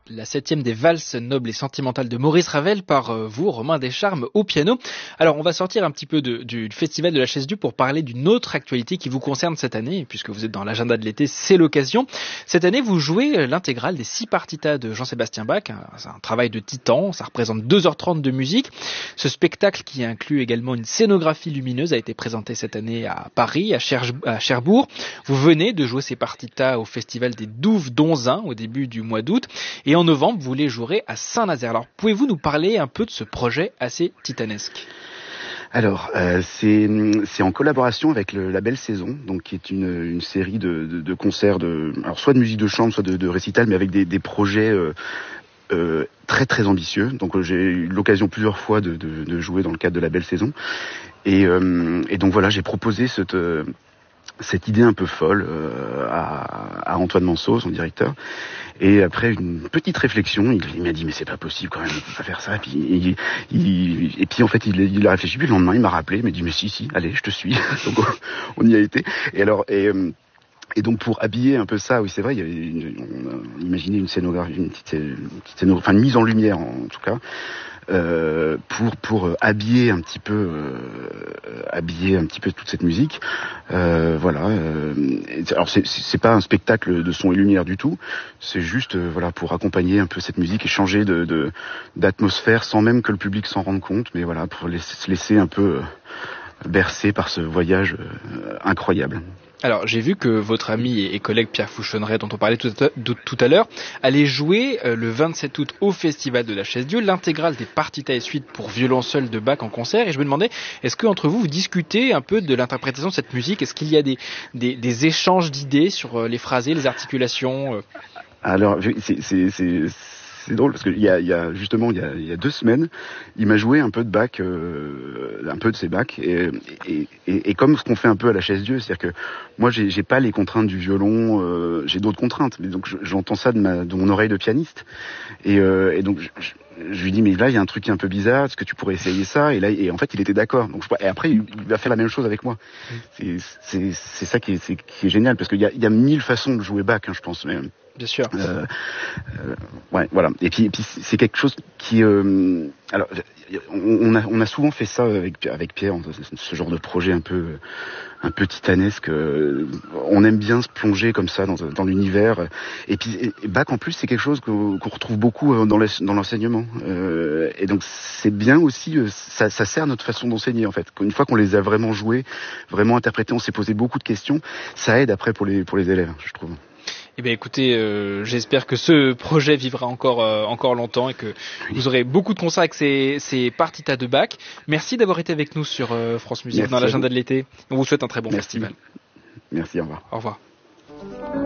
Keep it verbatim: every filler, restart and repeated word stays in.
la septième des valses nobles et sentimentales de Maurice Ravel par euh, vous, Romain Descharmes, au piano. Alors, on va sortir un petit peu de, du festival de la Chaise Dieu pour parler d'une autre actualité qui vous concerne cette année, puisque vous êtes dans l'agenda de l'été, c'est l'occasion. Cette année, vous jouez l'intégrale des six partitas de Jean-Sébastien Bach. C'est un travail de titan, ça représente deux heures trente de musique. Ce spectacle, qui inclut également une scénographie lumineuse, a été présenté cette année à Paris, à, Cher- à Cherbourg. Vous venez de jouer ces partitas au festival des Douves d'Onzin au début du mois d'août. Et en novembre, vous les jouerez à Saint-Nazaire. Alors, pouvez-vous nous parler un peu de ce projet assez titanesque ? Alors, euh, c'est, c'est en collaboration avec le La Belle Saison, donc qui est une, une série de, de, de concerts, de, alors soit de musique de chambre, soit de, de récital, mais avec des, des projets euh, euh, très très ambitieux. Donc euh, j'ai eu l'occasion plusieurs fois de, de, de jouer dans le cadre de La Belle Saison. Et, euh, et donc voilà, j'ai proposé cette... Euh, cette idée un peu folle euh, à, à Antoine Manceau, son directeur. Et après une petite réflexion, il, il m'a dit mais c'est pas possible quand même, on peut pas faire ça. Et puis, il, il, et puis en fait il, il a réfléchi. Puis le lendemain il m'a rappelé, il m'a dit mais si si, allez je te suis. Donc on, on y a été. Et alors et Et donc pour habiller un peu ça, oui c'est vrai, il y avait une, on a imaginé une scénographie, une petite, une petite scénographie, enfin une mise en lumière en, en tout cas, euh, pour pour habiller un petit peu, euh, habiller un petit peu toute cette musique. Euh, voilà. Euh, alors c'est c'est pas un spectacle de son et lumière du tout, c'est juste euh, voilà pour accompagner un peu cette musique et changer de, de d'atmosphère sans même que le public s'en rende compte, mais voilà pour laisser, se laisser un peu bercer par ce voyage euh, incroyable. Alors, j'ai vu que votre ami et collègue Pierre Fouchonneret, dont on parlait tout à, tout à l'heure, allait jouer euh, le vingt-sept août au Festival de la Chaise Dieu l'intégrale des partitas et suites pour violon seul de Bach en concert. Et je me demandais, est-ce que entre vous, vous discutez un peu de l'interprétation de cette musique ? Est-ce qu'il y a des, des, des échanges d'idées sur les phrasés, les articulations euh... Alors, c'est... c'est, c'est... C'est drôle parce qu'il y a, il y a justement il y a, il y a deux semaines, il m'a joué un peu de Bach, euh, un peu de ses Bach, et, et, et, et comme ce qu'on fait un peu à la Chaise Dieu, c'est-à-dire que moi j'ai, j'ai pas les contraintes du violon, euh, j'ai d'autres contraintes, mais donc j'entends ça de, ma, de mon oreille de pianiste, et, euh, et donc je, je, je lui dis mais là il y a un truc un peu bizarre, est-ce que tu pourrais essayer ça ? Et là et en fait il était d'accord. Donc je, et après il, il va faire la même chose avec moi. C'est, c'est, c'est ça qui est, c'est, qui est génial parce qu'il y a, il y a mille façons de jouer Bach, hein, je pense. Mais, Bien sûr. Euh, euh, ouais, voilà. Et puis, et puis c'est quelque chose qui. Euh, alors, on a, on a souvent fait ça avec avec Pierre, ce genre de projet un peu, un peu titanesque. On aime bien se plonger comme ça dans, dans l'univers. Et puis, et Bach en plus, c'est quelque chose qu'on, qu'on retrouve beaucoup dans, les, dans l'enseignement. Euh, et donc, c'est bien aussi. Ça, ça sert notre façon d'enseigner en fait. Une fois qu'on les a vraiment joués, vraiment interprétés, on s'est posé beaucoup de questions. Ça aide après pour les pour les élèves, je trouve. Eh bien, écoutez, euh, j'espère que ce projet vivra encore euh, encore longtemps et que vous aurez beaucoup de concerts avec ces, ces partitas de Bach. Merci d'avoir été avec nous sur euh, France Musique. Merci dans l'agenda de l'été. On vous souhaite un très bon Merci. festival. Merci, au revoir. Au revoir.